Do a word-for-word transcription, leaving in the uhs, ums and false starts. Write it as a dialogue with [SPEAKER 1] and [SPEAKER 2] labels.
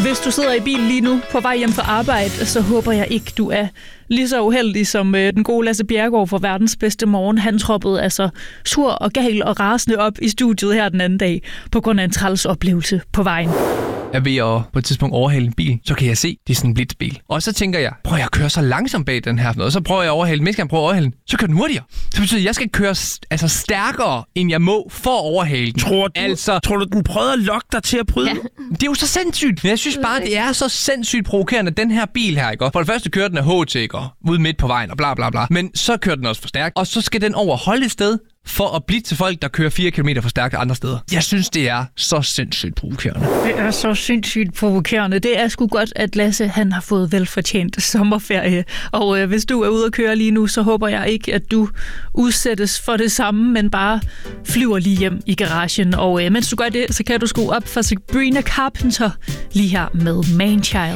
[SPEAKER 1] Hvis du sidder i bilen lige nu på vej hjem fra arbejde, så håber jeg ikke, du er lige så uheldig som øh, den gode Lasse Bjerregaard fra Verdens Bedste Morgen. Han troppede altså sur og gal og rasende op i studiet her den anden dag på grund af en træls oplevelse på vejen.
[SPEAKER 2] Jeg er ved at på et tidspunkt overhale en bil, så kan jeg se, det er sådan en blitzbil. Og så tænker jeg, prøv jeg at køre så langsomt bag den her, og så prøver jeg at overhale den. Mens jeg prøver at overhale den, så kører den hurtigere. Det betyder, at jeg skal køre altså stærkere, end jeg må for at overhale den.
[SPEAKER 3] Tror du,
[SPEAKER 2] altså,
[SPEAKER 3] tror du den prøvede at lokke dig til at bryde? Ja.
[SPEAKER 2] Det er jo så sindssygt. Men jeg synes bare, det er så sindssygt provokerende, den her bil her, ikke? For det første kører den af H T, ikke? Ude midt på vejen og bla bla bla. Men så kører den også for stærkt. Og så skal den overholde et sted for at blive til folk, der kører fire kilometer for stærkt andre steder. Jeg synes, det er så sindssygt provokerende.
[SPEAKER 1] Det er så sindssygt provokerende. Det er sgu godt, at Lasse han har fået velfortjent sommerferie. Og øh, hvis du er ude at køre lige nu, så håber jeg ikke, at du udsættes for det samme, men bare flyver lige hjem i garagen. Og øh, mens du gør det, så kan du skrue op for Sabrina Carpenter lige her med Manchild.